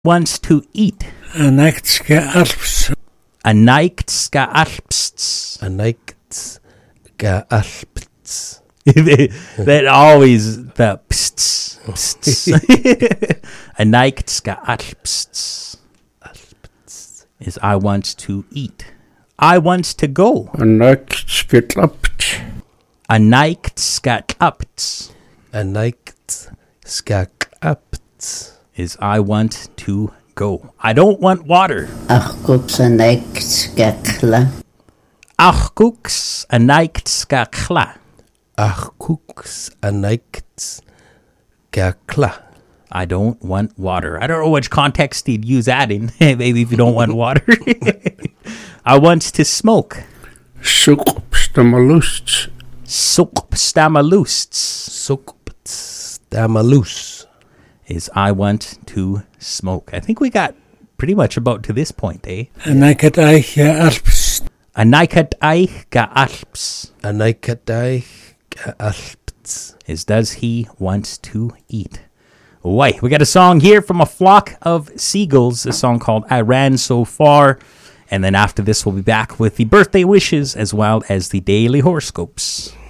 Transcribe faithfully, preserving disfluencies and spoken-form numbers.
wants to eat. Anacht ska alps. A night ska alps. A night ska alps. That always the psts, psts. A night ska alps. Is I want to eat. I want to go. Anacht ska klapt. A night ska klapt. A night ska klapt. Is I want to go. I don't want water. Achguks a night ska kla. Achguks a night ska kla. Achguks a night ska kla. I don't want water. I don't know which context you'd use that in. Maybe if you don't want water. I want to smoke. Sup stamalust. Sup stamalust. Sup stamalus. Is I want to smoke. I think we got pretty much about to this point, eh? Anacht eich alps. A nikat eich ga alps. A night ska alps. Is does he want to eat? Why? We got a song here from A Flock of Seagulls, a song called I Ran So Far. And then after this, we'll be back with the birthday wishes as well as the daily horoscopes.